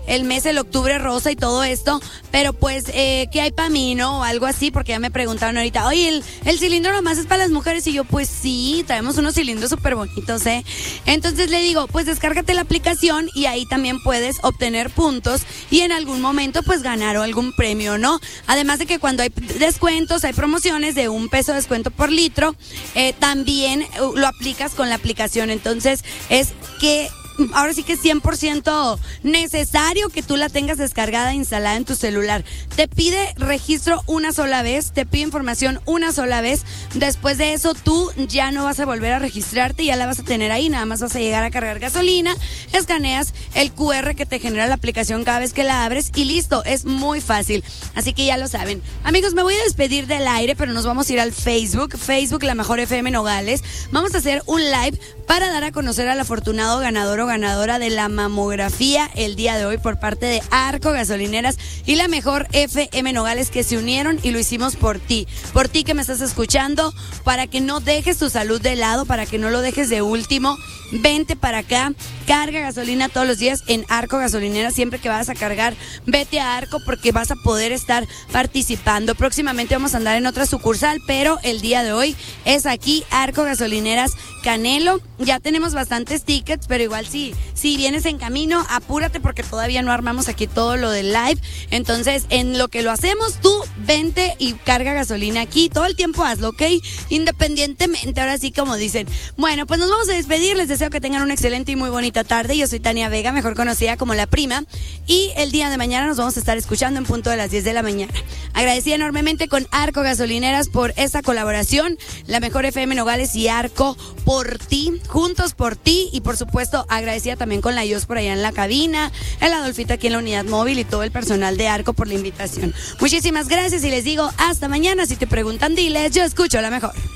el mes, el octubre rosa y todo esto, pero pues, ¿qué hay para mí, no? O algo así, porque ya me preguntaron ahorita, oye, el cilindro nomás es para las mujeres, y yo, pues sí, traemos unos cilindros súper bonitos, ¿eh? Entonces le digo, pues descárgate la aplicación y ahí también puedes obtener puntos y en algún momento pues ganar algún premio, ¿no? Además de que cuando hay descuentos, hay promociones de $1 de descuento por litro, también lo aplicas con la aplicación. Entonces es que ahora sí que es 100% necesario que tú la tengas descargada e instalada en tu celular. Te pide registro una sola vez, te pide información una sola vez. Después de eso tú ya no vas a volver a registrarte, ya la vas a tener ahí, nada más vas a llegar a cargar gasolina, escaneas el QR que te genera la aplicación cada vez que la abres y listo, es muy fácil. Así que ya lo saben. Amigos, me voy a despedir del aire, pero nos vamos a ir al Facebook, La Mejor FM Nogales. Vamos a hacer un live para dar a conocer al afortunado ganador o ganadora de la mamografía el día de hoy por parte de Arco Gasolineras y La Mejor FM Nogales, que se unieron y lo hicimos por ti que me estás escuchando, para que no dejes tu salud de lado, para que no lo dejes de último. Vente para acá, carga gasolina todos los días en Arco Gasolineras. Siempre que vas a cargar, vete a Arco porque vas a poder estar participando. Próximamente vamos a andar en otra sucursal, pero el día de hoy es aquí, Arco Gasolineras Canelo. Ya tenemos bastantes tickets, pero igual si vienes en camino, apúrate porque todavía no armamos aquí todo lo del live. Entonces, en lo que lo hacemos, tú vente y carga gasolina aquí. Todo el tiempo hazlo, ¿ok? Independientemente, ahora sí como dicen. Bueno, pues nos vamos a despedir. Les deseo que tengan una excelente y muy bonita tarde. Yo soy Tania Vega, mejor conocida como La Prima. Y el día de mañana nos vamos a estar escuchando en punto de las 10 de la mañana. Agradecida enormemente con Arco Gasolineras por esta colaboración. La Mejor FM Nogales y Arco por ti, juntos por ti. Y por supuesto, agradecida también con la IOS por allá en la cabina, el Adolfito aquí en la unidad móvil y todo el personal de Arco por la invitación. Muchísimas gracias y les digo hasta mañana. Si te preguntan, diles, yo escucho La Mejor.